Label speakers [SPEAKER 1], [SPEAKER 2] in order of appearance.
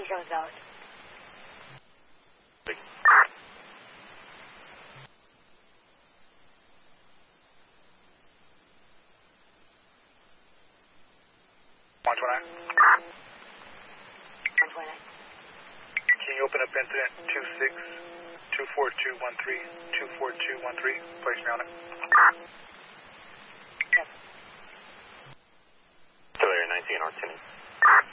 [SPEAKER 1] $27.
[SPEAKER 2] Big. 129.
[SPEAKER 1] 129.
[SPEAKER 2] Can you open up incident 24213, 24213, place me on it.
[SPEAKER 1] Yes.
[SPEAKER 2] Delaware 19 Artini.